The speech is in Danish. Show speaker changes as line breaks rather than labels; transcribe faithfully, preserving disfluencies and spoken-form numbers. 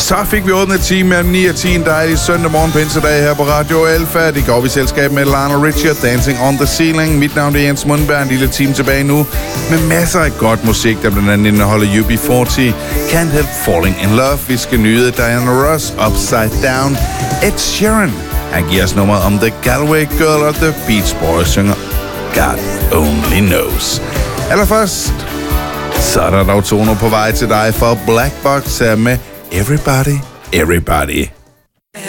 Så fik vi åbnet time mellem ni og ti en dejlig søndag morgen pinsedag her på Radio Alfa. Det går vi i selskab med Lionel Richie, Dancing on the Ceiling. Mit navn er Jens Mundberg, en lille time tilbage nu med masser af godt musik, der blandt andet indeholder U B fyrre, Can't Help Falling in Love. Vi skal nyde Diana Ross, Upside Down. Ed Sheeran, han giver os nummeret om The Galway Girl, og The Beach Boys synger God Only Knows. Allerførst, så er der dog toner på vej til dig for Black Box med Everybody, Everybody.